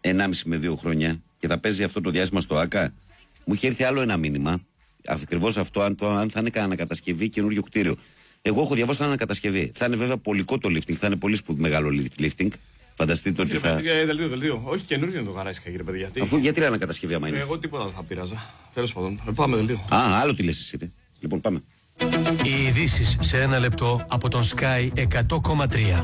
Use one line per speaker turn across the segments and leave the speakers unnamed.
1,5 με 2 χρόνια και θα παίζει αυτό το διάστημα στο ΆΚΑ. Μου είχε έρθει άλλο ένα μήνυμα. Ακριβώς αυτό, αν θα είναι ανακατασκευή καινούριο κτίριο. Εγώ έχω διαβάσει ανακατασκευή. Θα είναι βέβαια πολικό το lifting, θα είναι πολύ μεγάλο lifting. Φανταστείτε ότι θα.
Δελτίο. Όχι καινούριο είναι το γαράζι, κύριε παιδιά.
Αφού γιατί είναι ανακατασκευή, άμα είναι.
Εγώ τίποτα δεν θα πειράζα. Τέλος πάντων. Πάμε δελτίο.
Άλλο τι λες εσύ. Λοιπόν, πάμε.
Οι ειδήσεις σε 1 λεπτό από τον Sky 100,3.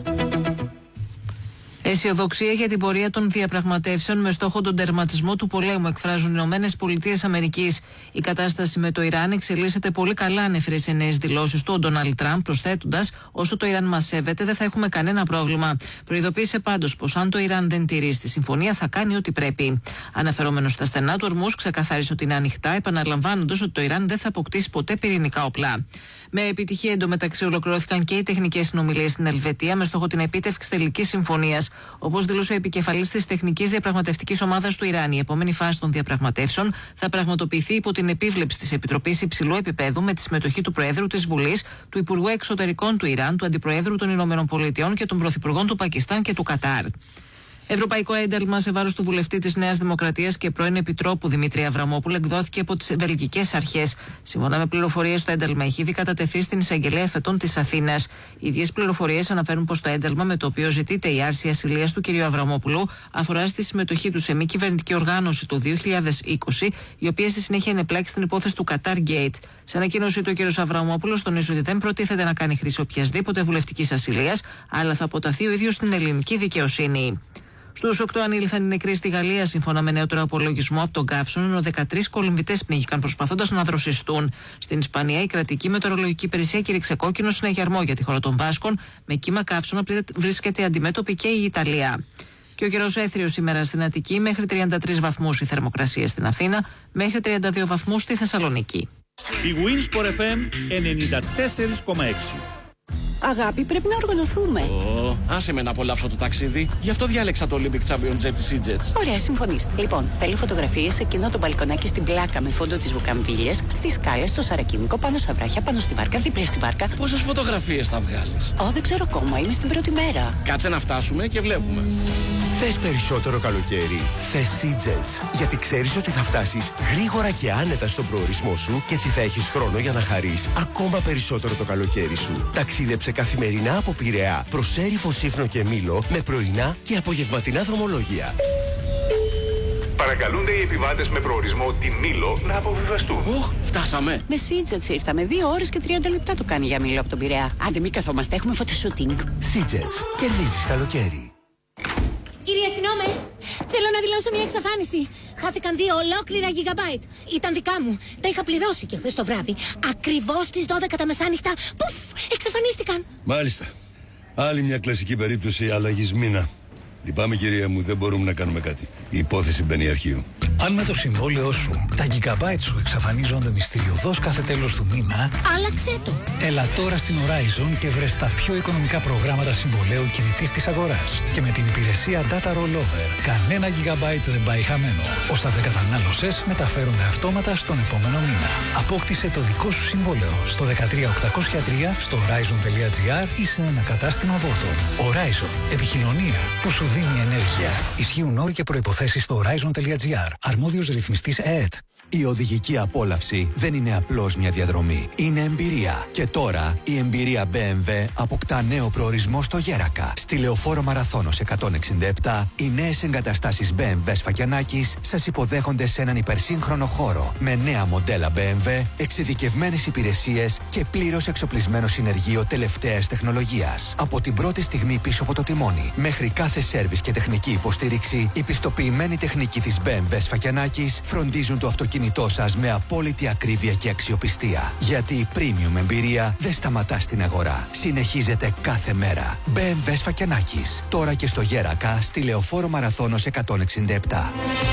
Αισιοδοξία για την πορεία των διαπραγματεύσεων με στόχο τον τερματισμό του πολέμου, εκφράζουν οι Ηνωμένες Πολιτείες Αμερικής. Η κατάσταση με το Ιράν εξελίσσεται πολύ καλά, ανέφερε σε νέες δηλώσεις του ο Ντόναλντ Τραμπ, προσθέτοντας: όσο το Ιράν μας σέβεται, δεν θα έχουμε κανένα πρόβλημα. Προειδοποίησε πάντως πως αν το Ιράν δεν τηρήσει τη συμφωνία, θα κάνει ό,τι πρέπει. Αναφερόμενος στα στενά του Ορμούζ, ξεκαθάρισε ότι είναι ανοιχτά, επαναλαμβάνοντας ότι το Ιράν δεν θα αποκτήσει ποτέ πυρηνικά όπλα. Με επιτυχία εντωμεταξύ ολοκληρώθηκαν και οι τεχνικές συνομιλίες στην Ελβετία με στόχο την επίτευξη τελικής συμφωνίας. Όπως δήλωσε ο επικεφαλής της τεχνικής διαπραγματευτικής ομάδας του Ιράν, η επόμενη φάση των διαπραγματεύσεων θα πραγματοποιηθεί υπό την επίβλεψη της Επιτροπής Υψηλού Επίπεδου με τη συμμετοχή του Προέδρου της Βουλής, του Υπουργού Εξωτερικών του Ιράν, του Αντιπροέδρου των Ηνωμένων Πολιτειών και των Πρωθυπουργών του Πακιστάν και του Κατάρ. Ευρωπαϊκό ένταλμα σε βάρος του βουλευτή της Νέας Δημοκρατίας και πρώην Επιτρόπου Δημήτρη Αβραμόπουλου εκδόθηκε από τις βελγικές αρχές. Σύμφωνα με πληροφορίες, το ένταλμα έχει ήδη κατατεθεί στην Εισαγγελέα Εφετών της Αθήνας. Οι ίδιες πληροφορίες αναφέρουν πως το ένταλμα με το οποίο ζητείται η άρση ασυλίας του κ. Αβραμόπουλου αφορά στη συμμετοχή του σε μη κυβερνητική οργάνωση του 2020, η οποία στη συνέχεια ενεπλάκη στην υπόθεση του Qatar Gate. Σε ανακοίνωσή του, ο κ. Αβραμόπουλος τονίζει ότι δεν προτίθεται να κάνει χρήση οποιασδήποτε βουλευτικής ασυλίας, αλλά θα αποταθεί ο ίδιος στην ελληνική δικαιοσύνη. Στους 8 ανήλθαν οι νεκροί στη Γαλλία, σύμφωνα με νέο απολογισμό από τον Καύσον, ενώ 13 κολυμβητές πνίγηκαν προσπαθώντας να δροσιστούν. Στην Ισπανία, η κρατική μετεωρολογική υπηρεσία κήρυξε κόκκινο συναγερμό για τη χώρα των Βάσκων, με κύμα καύσωνα βρίσκεται αντιμέτωπη και η Ιταλία. Και ο καιρός έθριος σήμερα στην Αττική, μέχρι 33 βαθμούς η θερμοκρασία στην Αθήνα, μέχρι 32 βαθμούς στη Θεσσαλονίκη.
Η Winsport FM 94,6.
Αγάπη, πρέπει να οργανωθούμε.
Άσε με να απολαύσω το ταξίδι. Γι' αυτό διάλεξα το Olympic Champion Jet της EasyJet.
Ωραία, συμφωνείς. Λοιπόν, θέλω φωτογραφίες σε εκείνο το μπαλκονάκι στην πλάκα με φόντο τις βουκαμβίλιες, στις σκάλες, στο σαρακίνικο, πάνω στα βράχια, πάνω στη βάρκα, δίπλα στη βάρκα.
Πόσες φωτογραφίες θα βγάλεις?
Δεν ξέρω ακόμα, είμαι στην πρώτη μέρα.
Κάτσε να φτάσουμε και βλέπουμε.
Θες περισσότερο καλοκαίρι? Θες EasyJet. Γιατί ξέρεις ότι θα φτάσεις γρήγορα και άνετα στον προορισμό σου και έτσι θα έχεις χρόνο για να χαρείς ακόμα περισσότερο το καλοκαίρι σου. Ταξίδεψε καθημερινά από Πειραιά προς Έριφο, Σύφνο και Μήλο με πρωινά και απογευματινά δρομολόγια.
Παρακαλούνται οι επιβάτες με προορισμό τη Μήλο να αποβιβαστούν.
Φτάσαμε.
Με EasyJet ήρθαμε. 2 ώρες και 30 λεπτά το κάνει για Μήλο από τον Πειραιά. Άντε, μην καθόμαστε, έχουμε φωτοσούτινγκ.
EasyJet. Κερδίζεις καλοκαίρι.
Κύριε αστυνόμε, θέλω να δηλώσω μια εξαφάνιση. Χάθηκαν 2 ολόκληρα gigabyte. Ήταν δικά μου. Τα είχα πληρώσει και χθες το βράδυ. Ακριβώς στις 12 τα μεσάνυχτα. Πουφ, εξαφανίστηκαν.
Μάλιστα. Άλλη μια κλασική περίπτωση αλλαγής μήνα. Λυπάμαι, κυρία μου, δεν μπορούμε να κάνουμε κάτι. Η υπόθεση μπαίνει αρχείο.
Αν με το συμβόλαιό σου τα gigabyte σου εξαφανίζονται μυστηριωδώς κάθε τέλος του μήνα,
άλλαξε το.
Έλα τώρα στην Horizon και βρες τα πιο οικονομικά προγράμματα συμβολέου κινητής της αγοράς. Και με την υπηρεσία Data Rollover, κανένα gigabyte δεν πάει χαμένο. Όσα δεν κατανάλωσες, μεταφέρονται αυτόματα στον επόμενο μήνα. Απόκτησε το δικό σου συμβόλαιο στο 13803, στο horizon.gr ή σε ένα κατάστημα Vodafone. Horizon. Επικοινωνία που σου δίνει ενέργεια. Ισχύουν όροι και προϋποθέσεις στο horizon.gr. Αρμόδιος ρυθμιστής ΕΕΤ.
Η οδηγική απόλαυση δεν είναι απλώς μια διαδρομή. Είναι εμπειρία. Και τώρα η εμπειρία BMW αποκτά νέο προορισμό στο Γέρακα. Στη Λεωφόρο Μαραθώνος 167, οι νέες εγκαταστάσεις BMW Σφακιανάκης σας υποδέχονται σε έναν υπερσύγχρονο χώρο. Με νέα μοντέλα BMW, εξειδικευμένες υπηρεσίες και πλήρως εξοπλισμένο συνεργείο τελευταίας τεχνολογίας. Από την πρώτη στιγμή πίσω από το τιμόνι, μέχρι κάθε σέρβις και τεχνική υποστήριξη, η πιστοποιημένη τεχνική της BMW Σφακιανάκης φροντίζουν το αυτοκίνητό σας με απόλυτη ακρίβεια και αξιοπιστία. Γιατί η premium εμπειρία δεν σταματά στην αγορά. Συνεχίζεται κάθε μέρα. BMW Σφακιανάκης. Τώρα και στο Γέρακα, στη Λεωφόρο Μαραθώνος 167.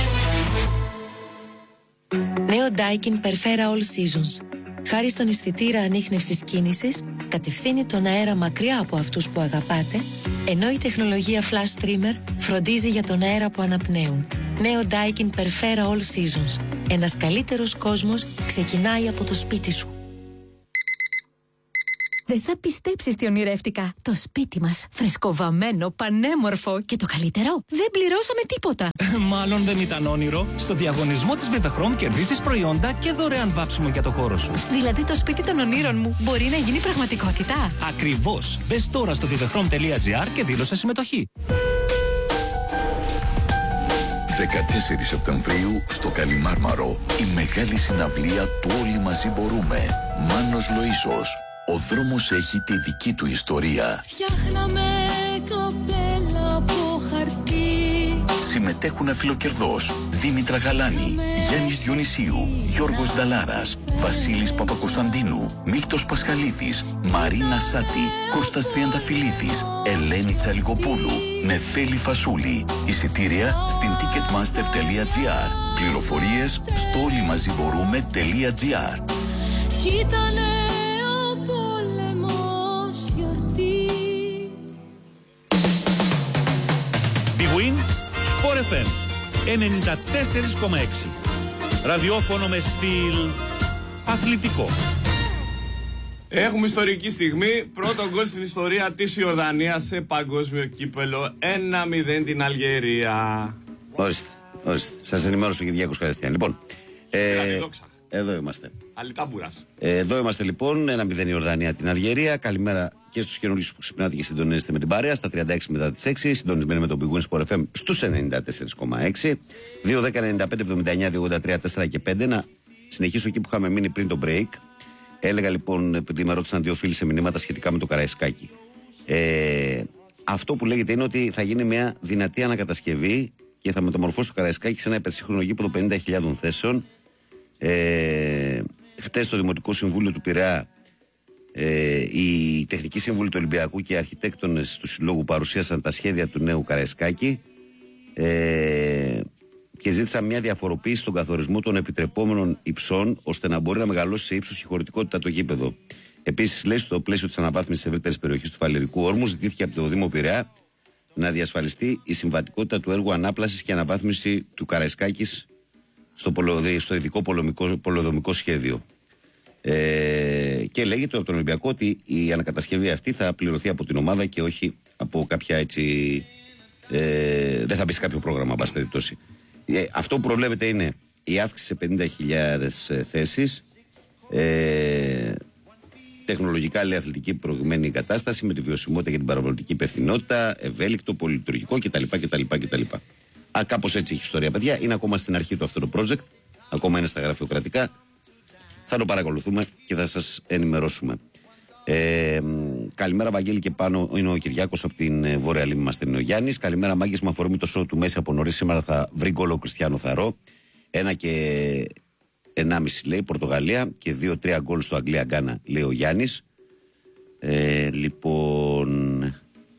Νέο Daikin Perfera All Seasons. Χάρη στον αισθητήρα ανίχνευσης κίνησης, κατευθύνει τον αέρα μακριά από αυτούς που αγαπάτε, ενώ η τεχνολογία Flash Trimmer φροντίζει για τον αέρα που αναπνέουν. Νέο Daikin Perfera All Seasons. Ένας καλύτερος κόσμος ξεκινάει από το σπίτι σου.
Δεν θα πιστέψεις τι ονειρεύτηκα. Το σπίτι μας, φρεσκοβαμμένο, πανέμορφο και το καλύτερο, δεν πληρώσαμε τίποτα.
Μάλλον δεν ήταν όνειρο. Στο διαγωνισμό της Vivechrom κερδίσεις προϊόντα και δωρεάν βάψιμο για το χώρο σου.
Δηλαδή το σπίτι των ονείρων μου μπορεί να γίνει πραγματικότητα.
Ακριβώς. Μπες τώρα στο vivechrom.gr και δήλωσε συμμετοχή.
14 Σεπτεμβρίου στο Καλιμάρμαρο, η μεγάλη συναυλία του Όλοι Μαζί Μπορούμε. Μάνος Λοΐσος. Ο δρόμος έχει τη δική του ιστορία.
Φτιάχναμε καπέλα από χαρτί.
Συμμετέχουν αφιλοκερδός Δήμητρα Γαλάνη, Γιάννης Διονυσίου, Γιώργος Νταλάρας, Βασίλης Παπακοσταντίνου, Μίλτος Πασχαλίδης, Μαρίνα Σάτη, Κώστας Τριανταφυλλίδης, Ελένη Τσαλικοπούλου, Νεφέλη Φασούλη. Εισιτήρια στην ticketmaster.gr. Πληροφορίες στο όλοιμαζιμπορούμε.gr.
Κοίτανε ο πόλεμος γιορτή.
Big Win Sport FM 94,6. Ραδιόφωνο με στυλ αθλητικό.
Έχουμε ιστορική στιγμή. Πρώτο γκολ στην ιστορία της Ιορδανίας σε παγκόσμιο κύπελο. 1-0 την Αλγερία.
Ορίστε. Σας ενημέρωσε ο Κυριάκος κατευθείαν. Λοιπόν, εδώ είμαστε.
Αλιτάμπουρας.
Εδώ είμαστε λοιπόν. 1-0 η Ιορδανία την Αλγερία. Καλημέρα και στους καινούριους που ξυπνάτε και συντονίζετε με την παρέα. Στα 36 μετά τις 6. Συντονισμένοι με τον Big Win Sport FM στους 94,6. 2-10-95-79-283-4 και 5. Να συνεχίσω εκεί που είχαμε μείνει πριν το break. Έλεγα λοιπόν, επειδή με ρώτησαν δύο φίλοι σε μηνύματα σχετικά με το Καραϊσκάκι. Αυτό που λέγεται είναι ότι θα γίνει μια δυνατή ανακατασκευή και θα μεταμορφώσει το Καραϊσκάκι σε ένα υπερσύγχρονο γήπεδο 50.000 θέσεων. Χτες στο Δημοτικό Συμβούλιο του Πειραιά οι τεχνικοί σύμβουλοι του Ολυμπιακού και οι αρχιτέκτονες του Συλλόγου παρουσίασαν τα σχέδια του νέου Καραϊσκάκι και ζήτησαν μια διαφοροποίηση στον καθορισμό των επιτρεπόμενων υψών ώστε να μπορεί να μεγαλώσει σε ύψος και χωρητικότητα το γήπεδο. Επίσης, λέει, στο πλαίσιο της αναβάθμισης ευρύτερης περιοχής του Φαλερικού Όρμου, ζητήθηκε από το Δήμο Πειραιά να διασφαλιστεί η συμβατικότητα του έργου ανάπλασης και αναβάθμιση του Καραϊσκάκης στο ειδικό πολεοδομικό σχέδιο. Και λέγεται από τον Ολυμπιακό ότι η ανακατασκευή αυτή θα πληρωθεί από την ομάδα και όχι από κάποια έτσι. Δεν θα μπει σε κάποιο πρόγραμμα, εν πάση περιπτώσει. Αυτό που προβλέπεται είναι η αύξηση σε 50.000 θέσεις, τεχνολογικά λέει αθλητική προηγμένη κατάσταση με τη βιωσιμότητα και την παραβολητική υπευθυνότητα, ευέλικτο, πολυλειτουργικό κτλ. Κάπως έτσι έχει ιστορία, παιδιά. Είναι ακόμα στην αρχή του αυτό το project. Ακόμα είναι στα γραφειοκρατικά. Θα το παρακολουθούμε και θα σας ενημερώσουμε. Καλημέρα, Βαγγέλη, και πάνω είναι ο Κυριάκος από την Βόρεια Λίμνη. Μας είναι ο Γιάννης. Καλημέρα, μάγκες. Με αφορμή το σοου του Μέση από νωρίς. Σήμερα θα βρει γκολ ο Κριστιάνο Θαρό. 1 και 1,5 λέει Πορτογαλία και 2-3 γκολ στο Αγγλία-Γκάνα, λέει ο Γιάννης. Λοιπόν.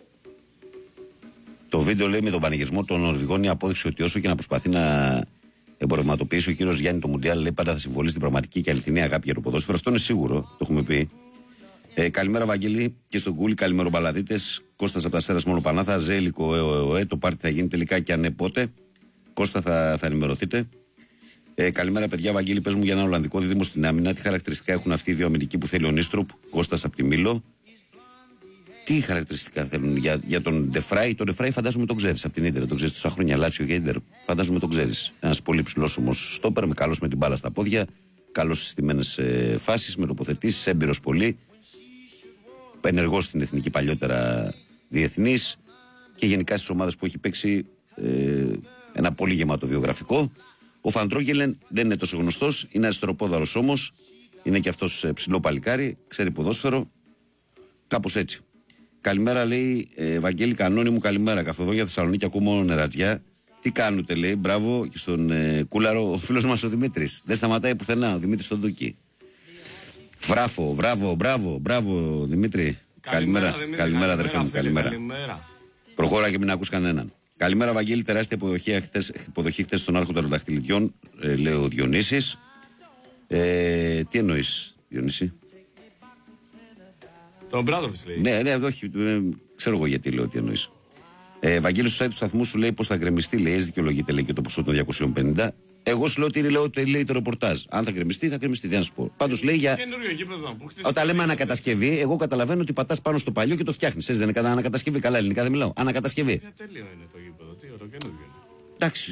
Το βίντεο λέει με τον πανηγυρισμό των Νορβηγών η απόδειξη ότι όσο και να προσπαθεί να εμπορευματοποιήσει ο κύριος Γιάννη το Μουντιάλ, λέει πάντα θα συμβολεί στην πραγματική και αληθινή αγάπη για το ποδόσφαιρο. Αυτό είναι σίγουρο, το έχουμε πει. Καλημέρα, Βαγγέλη, και στον Κούλι. Καλημέρα, Μπαλαδίτες. Κώστας από τα Σέρας μόνο Πανάθα. Ζέλικο, το πάρτι θα γίνει τελικά και αν ναι, πότε. Κώστα, θα ενημερωθείτε. Καλημέρα, παιδιά. Βαγγέλη, πες μου για ένα Ολλανδικό δίδυμο στην άμυνα. Τι χαρακτηριστικά έχουν αυτοί οι δύο αμυντικοί που θέλει ο Νίστρουπ. Κώστας από τη Μήλο. Τι χαρακτηριστικά θέλουν για τον Ντεφράι? Τον Ντεφράι φαντάζομαι τον ξέρεις από την Ίντερ. Τον ξέρεις τόσα χρόνια, Λάτσιο και Ίντερ. Φαντάζομαι τον ξέρεις. Ένας πολύ ψηλός όμως στόπερ, καλός με την μπάλα στα πόδια, καλός στις στημένες φάσεις, με τοποθετήσεις, έμπειρος πολύ. Ενεργός στην εθνική παλιότερα διεθνής και γενικά στις ομάδες που έχει παίξει ένα πολύ γεμάτο βιογραφικό. Ο Φαντρόγγελεν δεν είναι τόσο γνωστός, είναι αριστεροπόδαρος όμως, είναι και αυτός ψηλό παλικάρι, ξέρει ποδόσφαιρο, κάπως έτσι. Καλημέρα, λέει Βαγγέλη Κανόνι μου, καλημέρα. Καθοδόν για Θεσσαλονίκη, ακούω μόνο νερατζιά. Τι κάνετε, λέει, μπράβο και στον Κούλαρο, ο φίλος μας ο Δημήτρης. Δεν σταματάει πουθενά, ο Δημήτρης στον Τούκι. Φράφο, μπράβο, Δημήτρη. Καλημέρα, αδερφέ μου, καλημέρα. Προχώρα και μην ακούς κανέναν. Καλημέρα, Βαγγέλη, τεράστια υποδοχή χθες στον Άρχοντα των Δαχτυλιδιών, λέει ο Διονύσης. Τι εννοείς, Διονύση?
Τον Μπράδοβιτς λέει.
Ναι, όχι, ξέρω εγώ γιατί λέω τι εννοείς. Βαγγέλη, στο site του σταθμού σου λέει πως θα γκρεμιστεί, λέει, δικαιολογείται, λέει, και το ποσό των 250. Εγώ σου λέω ότι λέει το ρεπορτάζ. Αν θα γκρεμιστεί, θα γκρεμιστεί. Δεν σου πω. Πάντως λέει για.
Καινούριο γήπεδο που χτίστηκε.
Όταν λέμε ανακατασκευή, εγώ καταλαβαίνω ότι πατάς πάνω στο παλιό και το φτιάχνεις. Έτσι δεν είναι ανακατασκευή. Καλά ελληνικά δεν μιλάω. Ανακατασκευή.
Τέλειο είναι το γήπεδο. Τι ωραίο, καινούριο είναι.
Εντάξει.